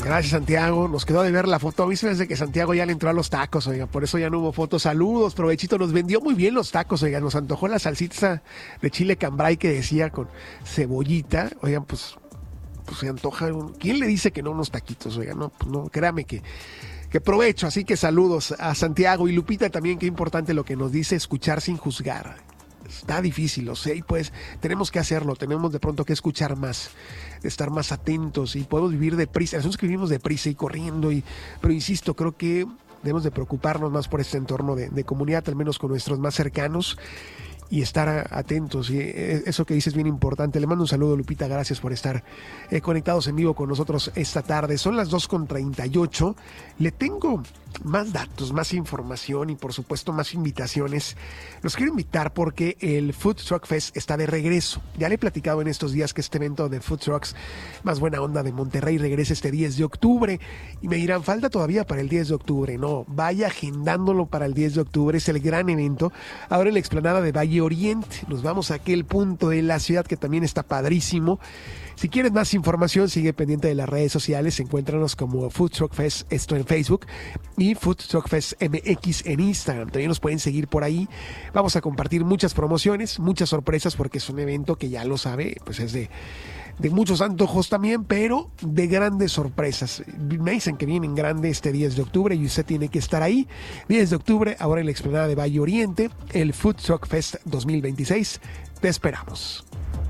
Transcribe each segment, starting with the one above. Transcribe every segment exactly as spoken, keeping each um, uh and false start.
Gracias, Santiago. Nos quedó de ver la foto. A mí se me hace que Santiago ya le entró a los tacos, oiga. Por eso ya no hubo fotos. Saludos, provechito. Nos vendió muy bien los tacos, oiga. Nos antojó la salsita de chile cambray que decía con cebollita. Oigan, pues, pues se antoja. Un... ¿Quién le dice que no unos taquitos, oiga? No, pues no, créame que... Que provecho, así que saludos a Santiago y Lupita también, qué importante lo que nos dice, escuchar sin juzgar. Está difícil, lo sé, y pues tenemos que hacerlo, tenemos de pronto que escuchar más, estar más atentos y podemos vivir deprisa, nosotros que vivimos deprisa y corriendo, y, pero insisto, creo que debemos de preocuparnos más por este entorno de, de comunidad, al menos con nuestros más cercanos, y estar atentos, y eso que dices es bien importante. Le mando un saludo, Lupita, gracias por estar eh, conectados en vivo con nosotros esta tarde. Son las dos con treinta y ocho, le tengo más datos, más información y por supuesto más invitaciones. Los quiero invitar porque el Food Truck Fest está de regreso. Ya le he platicado en estos días que este evento de Food Trucks más buena onda de Monterrey regresa este diez de octubre, y me dirán, falta todavía para el diez de octubre. No, vaya agendándolo para el diez de octubre, es el gran evento. Ahora en la explanada de Valle Oriente, nos vamos a aquel punto de la ciudad que también está padrísimo. Si quieres más información, sigue pendiente de las redes sociales, encuéntranos como Food Truck Fest, esto en Facebook, y Food Truck Fest M X en Instagram. También nos pueden seguir por ahí. Vamos a compartir muchas promociones, muchas sorpresas, porque es un evento que ya lo sabe, pues es de, de muchos antojos también, pero de grandes sorpresas. Me dicen que vienen grande este diez de octubre y usted tiene que estar ahí. diez de octubre, ahora en la explanada de Valle Oriente, el Food Truck Fest dos mil veintiséis. Te esperamos.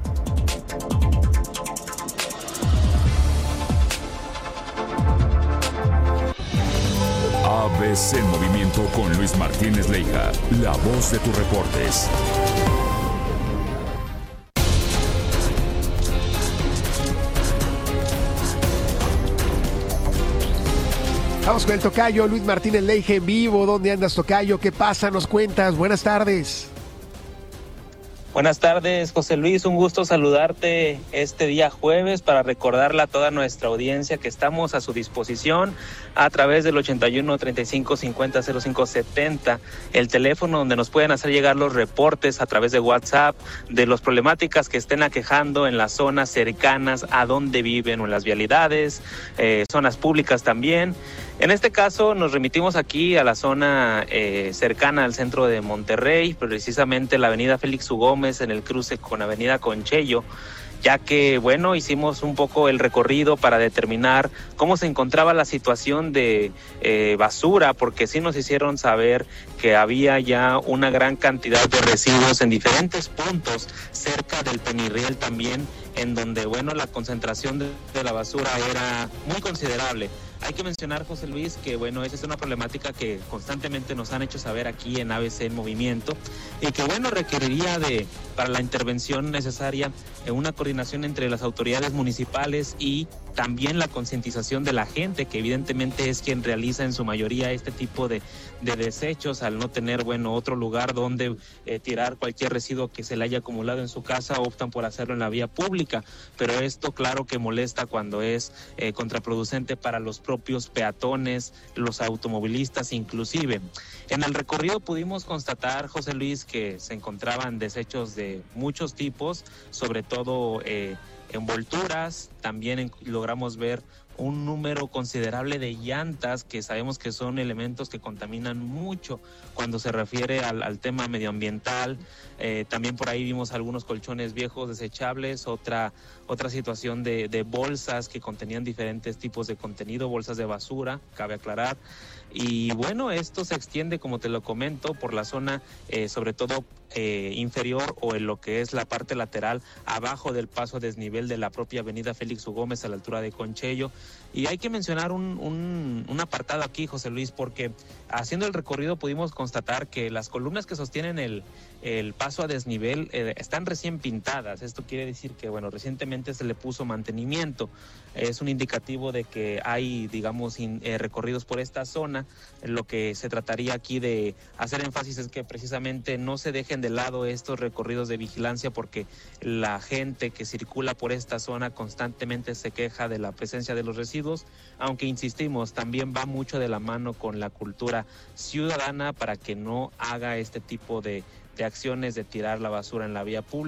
A B C Movimiento con Luis Martínez Leija, la voz de tus reportes. Vamos con el tocayo Luis Martínez Leija en vivo. ¿Dónde andas, tocayo? ¿Qué pasa? Nos cuentas. Buenas tardes. Buenas tardes, José Luis, un gusto saludarte este día jueves para recordarle a toda nuestra audiencia que estamos a su disposición a través del ochenta y uno, treinta y cinco, cincuenta, cero cinco, setenta, el teléfono donde nos pueden hacer llegar los reportes a través de WhatsApp de las problemáticas que estén aquejando en las zonas cercanas a donde viven o en las vialidades, eh, zonas públicas también. En este caso nos remitimos aquí a la zona eh, cercana al centro de Monterrey, precisamente la avenida Félix U. Gómez en el cruce con avenida Conchello, ya que, bueno, hicimos un poco el recorrido para determinar cómo se encontraba la situación de eh, basura, porque sí nos hicieron saber que había ya una gran cantidad de residuos en diferentes puntos cerca del Penirriel también, en donde, bueno, la concentración de, de la basura era muy considerable. Hay que mencionar, José Luis, que bueno, esa es una problemática que constantemente nos han hecho saber aquí en A B C en Movimiento y que bueno, requeriría de, para la intervención necesaria, eh, una coordinación entre las autoridades municipales y también la concientización de la gente, que evidentemente es quien realiza en su mayoría este tipo de, de desechos, al no tener, bueno, otro lugar donde eh, tirar cualquier residuo que se le haya acumulado en su casa, optan por hacerlo en la vía pública, pero esto claro que molesta cuando es eh, contraproducente para los propios peatones, los automovilistas inclusive. En el recorrido pudimos constatar, José Luis, que se encontraban desechos de muchos tipos, sobre todo eh, envolturas, también en, logramos ver un número considerable de llantas, que sabemos que son elementos que contaminan mucho cuando se refiere al, al tema medioambiental. Eh, también por ahí vimos algunos colchones viejos desechables, otra, otra situación de, de bolsas que contenían diferentes tipos de contenido, bolsas de basura, cabe aclarar. Y bueno, esto se extiende, como te lo comento, por la zona, eh, sobre todo eh, inferior o en lo que es la parte lateral, abajo del paso a desnivel de la propia avenida Félix U. Gómez a la altura de Conchello. Y hay que mencionar un, un, un apartado aquí, José Luis, porque haciendo el recorrido pudimos constatar que las columnas que sostienen el, el paso a desnivel eh, están recién pintadas. Esto quiere decir que, bueno, recientemente se le puso mantenimiento. Es un indicativo de que hay, digamos, in, eh, recorridos por esta zona. Lo que se trataría aquí de hacer énfasis es que precisamente no se dejen de lado estos recorridos de vigilancia, porque la gente que circula por esta zona constantemente se queja de la presencia de los residuos, aunque insistimos, también va mucho de la mano con la cultura ciudadana para que no haga este tipo de, de acciones de tirar la basura en la vía pública.